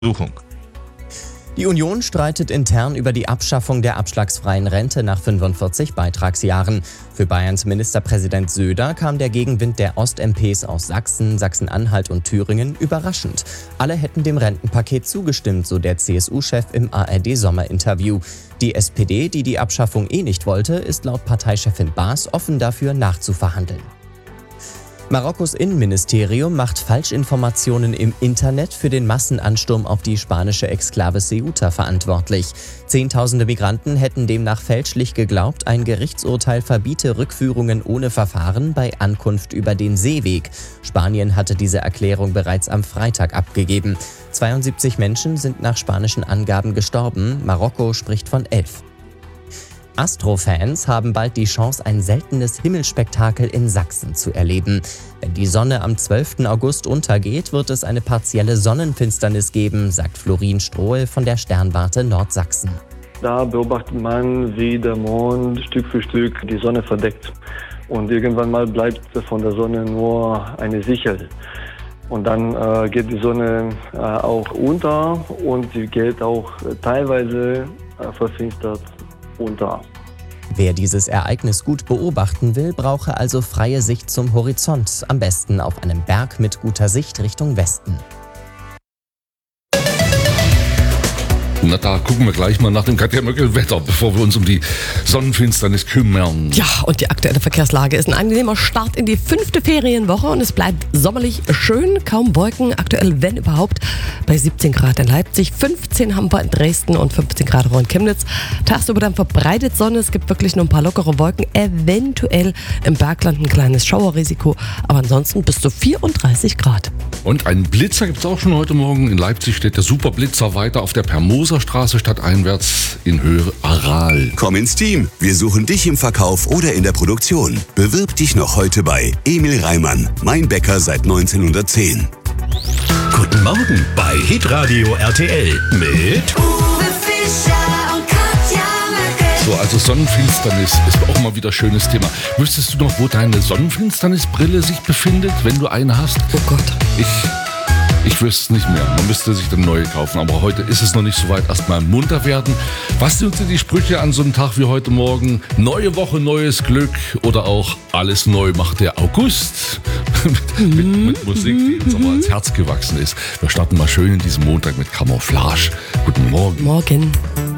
Untersuchung. Die Union streitet intern über die Abschaffung der abschlagsfreien Rente nach 45 Beitragsjahren. Für Bayerns Ministerpräsident Söder kam der Gegenwind der Ost-MPs aus Sachsen, Sachsen-Anhalt und Thüringen überraschend. Alle hätten dem Rentenpaket zugestimmt, so der CSU-Chef im ARD-Sommerinterview. Die SPD, die die Abschaffung nicht wollte, ist laut Parteichefin Baas offen dafür, nachzuverhandeln. Marokkos Innenministerium macht Falschinformationen im Internet für den Massenansturm auf die spanische Exklave Ceuta verantwortlich. Zehntausende Migranten hätten demnach fälschlich geglaubt, ein Gerichtsurteil verbiete Rückführungen ohne Verfahren bei Ankunft über den Seeweg. Spanien hatte diese Erklärung bereits am Freitag abgegeben. 72 Menschen sind nach spanischen Angaben gestorben, Marokko spricht von 11. Astrofans haben bald die Chance, ein seltenes Himmelsspektakel in Sachsen zu erleben. Wenn die Sonne am 12. August untergeht, wird es eine partielle Sonnenfinsternis geben, sagt Florin Strohe von der Sternwarte Nordsachsen. Da beobachtet man, wie der Mond Stück für Stück die Sonne verdeckt. Und irgendwann mal bleibt von der Sonne nur eine Sichel. Und dann geht die Sonne auch unter und sie geht auch teilweise verfinstert unter. Wer dieses Ereignis gut beobachten will, brauche also freie Sicht zum Horizont, am besten auf einem Berg mit guter Sicht Richtung Westen. Na, da gucken wir gleich mal nach dem Katja-Möckel-Wetter, bevor wir uns um die Sonnenfinsternis kümmern. Ja, und die aktuelle Verkehrslage ist ein angenehmer Start in die 5. Ferienwoche und es bleibt sommerlich schön, kaum Wolken, aktuell, wenn überhaupt, bei 17 Grad in Leipzig, 15 haben wir in Dresden und 15 Grad in Chemnitz. Tagsüber dann verbreitet Sonne, es gibt wirklich nur ein paar lockere Wolken, eventuell im Bergland ein kleines Schauerrisiko, aber ansonsten bis zu 34 Grad. Und einen Blitzer gibt es auch schon heute Morgen. In Leipzig steht der Superblitzer weiter auf der Permoserstraße stadteinwärts in Höhe Aral. Komm ins Team. Wir suchen dich im Verkauf oder in der Produktion. Bewirb dich noch heute bei Emil Reimann, mein Bäcker seit 1910. Guten Morgen bei Hitradio RTL mit Uwe Fischer und Katja Möckel. So, also Sonnenfinsternis ist auch mal wieder ein schönes Thema. Wüsstest du noch, wo deine Sonnenfinsternisbrille sich befindet, wenn du eine hast? Oh Gott. Ich wüsste es nicht mehr. Man müsste sich dann neue kaufen. Aber heute ist es noch nicht so weit. Erstmal munter werden. Was sind die Sprüche an so einem Tag wie heute Morgen? Neue Woche, neues Glück. Oder auch alles neu macht der August. mit Musik, die uns aber ans Herz gewachsen ist. Wir starten mal schön in diesem Montag mit Camouflage. Guten Morgen. Morgen.